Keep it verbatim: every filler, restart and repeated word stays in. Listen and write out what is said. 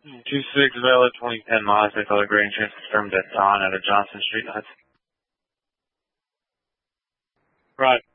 two six Vela, twenty ten miles, I call it Grand Insurance confirmed that's on out of Johnson Street. That's Right.